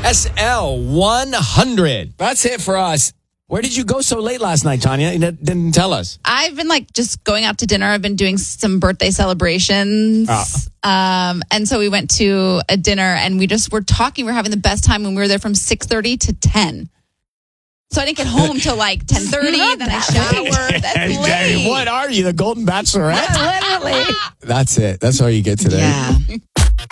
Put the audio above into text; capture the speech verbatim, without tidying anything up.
S L one hundred. That's it for us. Where did you go so late last night, Tanya? You didn't tell us. I've been like just going out to dinner. I've been doing some birthday celebrations. Uh. Um, and so we went to a dinner and we just were talking. We were having the best time when we were there from six thirty to ten. So I didn't get home till like ten thirty. Then I showered. That's late. What are you, the Golden Bachelorette? Yeah, literally. That's it. That's all you get today. Yeah.